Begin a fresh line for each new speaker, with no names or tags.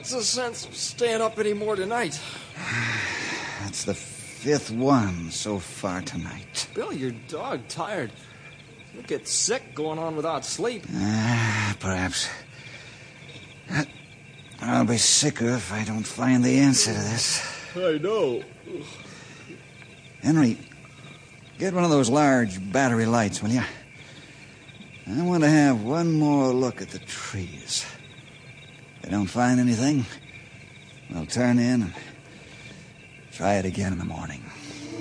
What's the sense of staying up any more tonight?
That's the 5th one so far tonight.
Bill, your dog tired. You'll get sick going on without sleep.
Perhaps. I'll be sicker if I don't find the answer to this.
I know.
Henry, get one of those large battery lights, will you? I want to have one more look at the trees. If I don't find anything, we'll turn in and try it again in the morning.